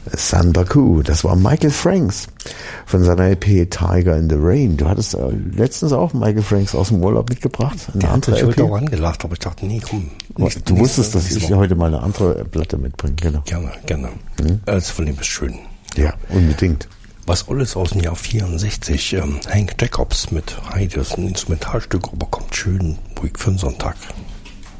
San Baku, das war Michael Franks von seiner LP Tiger in the Rain. Du hattest letztens auch Michael Franks aus dem Urlaub mitgebracht. Der hat mich heute auch angelacht, aber ich dachte, nee, komm. Du wusstest, dass ich heute mal eine andere Platte mitbringe, genau. Gerne. Also von dem ist schön. Ja, unbedingt. Was alles aus dem Jahr 64, Hank Jacobs mit Heidi, das ist ein Instrumentalstück, aber kommt schön ruhig für den Sonntag.